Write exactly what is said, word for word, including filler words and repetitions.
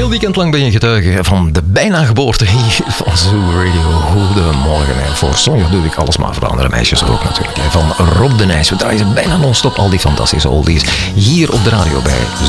weekend lang ben je getuige van de bijna geboorte hier van Zoo Radio. Goedemorgen. En voor sommigen doe ik alles, maar voor andere meisjes ook natuurlijk. Van Rob de Nijs. We draaien bijna non-stop al die fantastische oldies hier op de radio bij